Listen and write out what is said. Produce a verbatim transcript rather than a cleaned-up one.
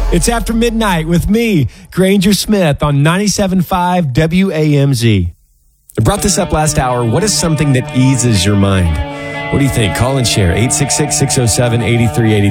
It's After Midnight with me, Granger Smith, on ninety-seven point five W A M Z. I brought this up last hour. What is something that eases your mind? What do you think? Call and share. eight six six, six oh seven, eight three eight three.